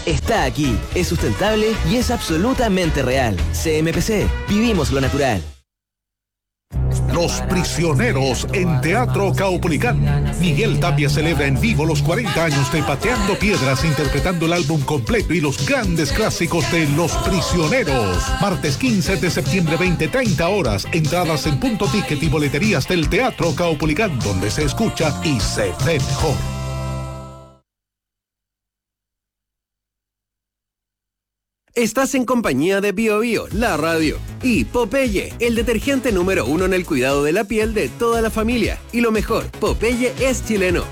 está aquí, es sustentable y es absolutamente real. CMPC, vivimos lo natural. Los Prisioneros en Teatro Caupolicán. Miguel Tapia celebra en vivo los 40 años de Pateando Piedras, interpretando el álbum completo y los grandes clásicos de Los Prisioneros. Martes 15 de septiembre, 20:30 horas. Entradas en Punto Ticket y boleterías del Teatro Caupolicán, donde se escucha y se ve mejor. Estás en compañía de Bio Bio, la radio, y Popeye, el detergente número 1 en el cuidado de la piel de toda la familia. Y lo mejor, Popeye es chileno.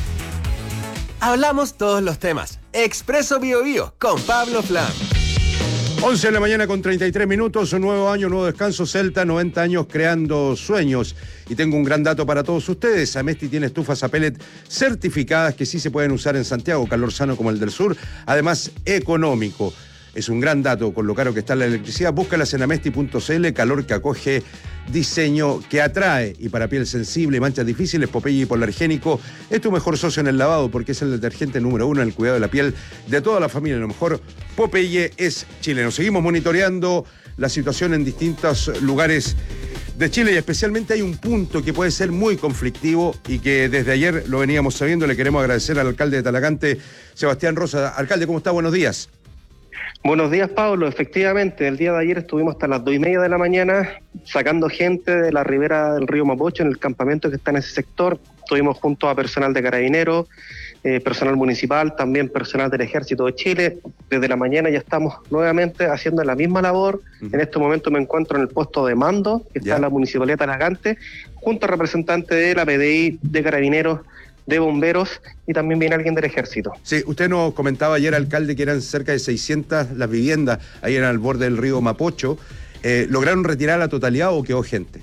Hablamos todos los temas. Expreso Bio Bio con Pablo Flam. 11 de la mañana con 33 minutos, un nuevo año, nuevo descanso. Celta, 90 años creando sueños. Y tengo un gran dato para todos ustedes. Amesti tiene estufas a pellet certificadas que sí se pueden usar en Santiago, calor sano como el del sur, además económico. Es un gran dato con lo caro que está la electricidad. Búscalas en amesti.cl, calor que acoge, diseño que atrae. Y para piel sensible y manchas difíciles, Popeye hipoalergénico es tu mejor socio en el lavado porque es el detergente número 1 en el cuidado de la piel de toda la familia. A lo mejor Popeye es chileno. Seguimos monitoreando la situación en distintos lugares de Chile y especialmente hay un punto que puede ser muy conflictivo y que desde ayer lo veníamos sabiendo. Le queremos agradecer al alcalde de Talagante, Sebastián Rosa. Alcalde, ¿cómo está? Buenos días. Buenos días, Pablo. Efectivamente, el día de ayer estuvimos hasta las 2:30 de la mañana sacando gente de la ribera del río Mapocho en el campamento que está en ese sector. Estuvimos junto a personal de Carabineros, personal municipal, también personal del Ejército de Chile. Desde la mañana ya estamos nuevamente haciendo la misma labor. En este momento me encuentro en el puesto de mando, que está en la Municipalidad de Talagante, junto a representantes de la PDI, de Carabineros, de bomberos y también viene alguien del ejército. Sí, usted nos comentaba ayer, alcalde, que eran cerca de 600 las viviendas ahí en el borde del río Mapocho. ¿Lograron retirar la totalidad o quedó gente?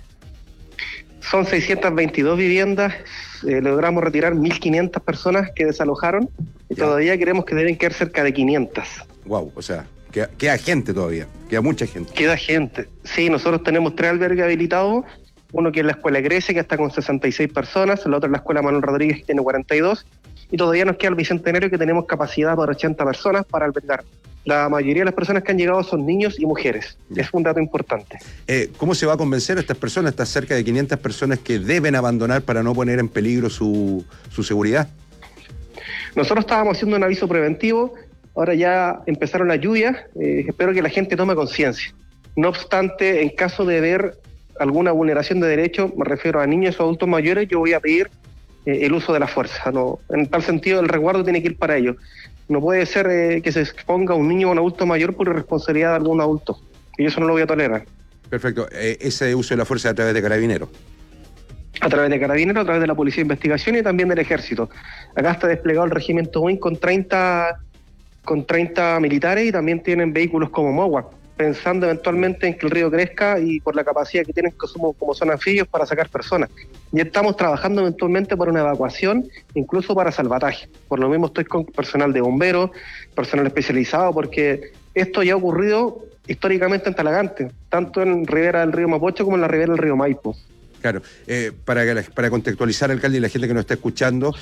Son 622 viviendas, logramos retirar 1.500 personas que desalojaron y todavía creemos que deben quedar cerca de 500. Wow, o sea, queda gente todavía, queda mucha gente. Queda gente, sí, nosotros tenemos 3 albergues habilitados. Uno que es la Escuela Grecia, que está con 66 personas, el otro es la Escuela Manuel Rodríguez, que tiene 42, y todavía nos queda el Bicentenario, que tenemos capacidad para 80 personas para albergar. La mayoría de las personas que han llegado son niños y mujeres. Es un dato importante. ¿Cómo se va a convencer a estas personas, estas cerca de 500 personas que deben abandonar para no poner en peligro su seguridad? Nosotros estábamos haciendo un aviso preventivo, ahora ya empezaron las lluvias, espero que la gente tome conciencia. No obstante, en caso de ver alguna vulneración de derechos, me refiero a niños o adultos mayores, yo voy a pedir el uso de la fuerza. No, en tal sentido, el resguardo tiene que ir para ellos. No puede ser que se exponga un niño o un adulto mayor por irresponsabilidad de algún adulto. Y eso no lo voy a tolerar. Perfecto. Ese uso de la fuerza a través de Carabineros. A través de Carabineros, a través de la Policía de Investigación y también del Ejército. Acá está desplegado el Regimiento Wing con 30 militares y también tienen vehículos como Mowak, pensando eventualmente en que el río crezca y por la capacidad que tienen como son anfibios para sacar personas. Y estamos trabajando eventualmente por una evacuación, incluso para salvataje. Por lo mismo estoy con personal de bomberos, personal especializado, porque esto ya ha ocurrido históricamente en Talagante, tanto en ribera del río Mapocho como en la ribera del río Maipo. Claro, para contextualizar, alcalde, y la gente que nos está escuchando,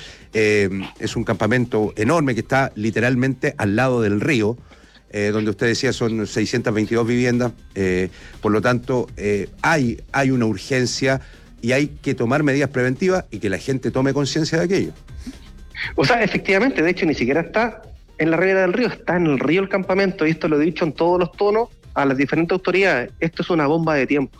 es un campamento enorme que está literalmente al lado del río, donde usted decía son 622 viviendas, por lo tanto hay una urgencia y hay que tomar medidas preventivas y que la gente tome conciencia de aquello. O sea, efectivamente, de hecho ni siquiera está en la ribera del río, está en el río el campamento, y esto lo he dicho en todos los tonos a las diferentes autoridades, esto es una bomba de tiempo.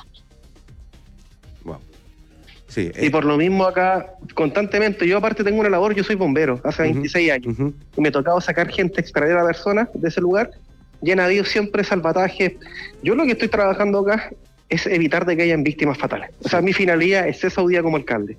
Wow. Sí, y por lo mismo acá, constantemente, yo aparte tengo una labor, yo soy bombero, hace 26 años, y me ha tocado sacar gente, extraer a personas de ese lugar, y han habido siempre salvatajes. Yo lo que estoy trabajando acá es evitar de que hayan víctimas fatales. O sea, mi finalidad es esa hoy día como alcalde.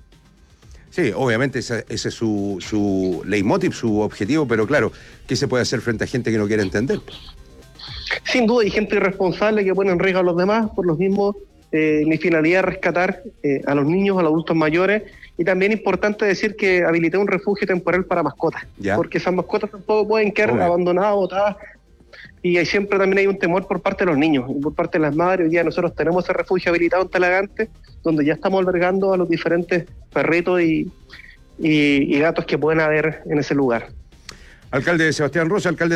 Sí, obviamente ese es su leitmotiv, su objetivo, pero claro, ¿qué se puede hacer frente a gente que no quiere entender? Sin duda, hay gente irresponsable que pone en riesgo a los demás, por lo mismo mi finalidad es rescatar a los niños, a los adultos mayores, y también es importante decir que habilité un refugio temporal para mascotas, porque esas mascotas tampoco pueden quedar abandonadas, botadas, y siempre también hay un temor por parte de los niños y por parte de las madres. Hoy día nosotros tenemos ese refugio habilitado en Talagante, donde ya estamos albergando a los diferentes perritos y gatos que pueden haber en ese lugar. Alcalde Sebastián Rosa, alcalde